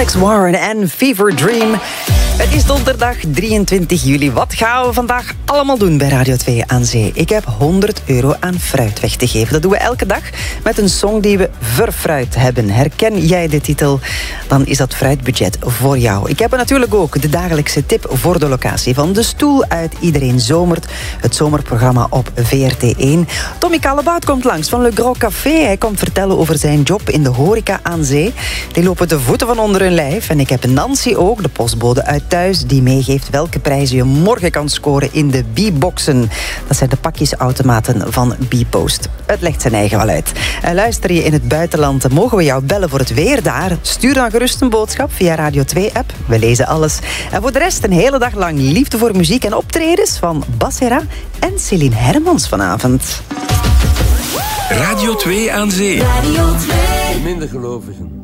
Alex Warren en Fever Dream. Het is donderdag 23 juli. Wat gaan we vandaag allemaal doen bij Radio 2 aan Zee? Ik heb €100 aan fruit weg te geven. Dat doen we elke dag met een song die we verfruit hebben. Herken jij de titel? Dan is dat fruitbudget voor jou. Ik heb er natuurlijk ook de dagelijkse tip voor de locatie van De Stoel uit Iedereen Zomert. Het zomerprogramma op VRT1. Tommy Callebaut komt langs van Le Grand Café. Hij komt vertellen over zijn job in de horeca aan Zee. Die lopen de voeten van onder hun lijf. En ik heb Nancy ook, de postbode uit thuis, die meegeeft welke prijzen je morgen kan scoren in de B-boxen. Dat zijn de pakjesautomaten van B-Post. Het legt zijn eigen wel uit. Luister je in het buitenland, mogen we jou bellen voor het weer daar? Stuur dan gerust een boodschap via Radio 2-app. We lezen alles. En voor de rest een hele dag lang liefde voor muziek en optredens van Bassera en Céline Hermans vanavond. Radio 2 aan Zee. Radio 2. Minder gelovigen.